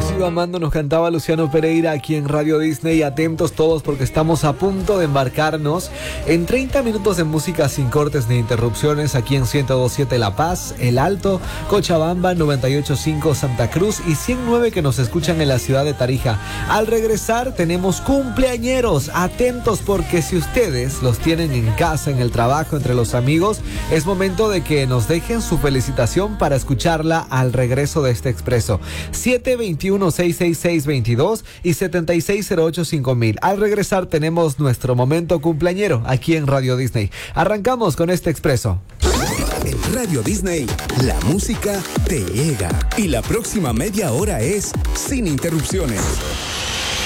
sigo amando, nos cantaba Luciano Pereira aquí en Radio Disney. Atentos todos porque estamos a punto de embarcarnos en 30 minutos de música sin cortes ni interrupciones aquí en 102.7 La Paz, El Alto, Cochabamba, 98.5 Santa Cruz y 109 que nos escuchan en la ciudad de Tarija. Al regresar tenemos cumpleañeros. Atentos porque si ustedes los tienen en casa, en el trabajo, entre los amigos, es momento de que nos dejen su felicitación para escucharla al regreso de este expreso. 721-666-22 y 7608-5000. Al regresar tenemos nuestro momento cumpleañero aquí en Radio Disney. Arrancamos con este expreso. En Radio Disney, la música te llega. Y la próxima media hora es sin interrupciones.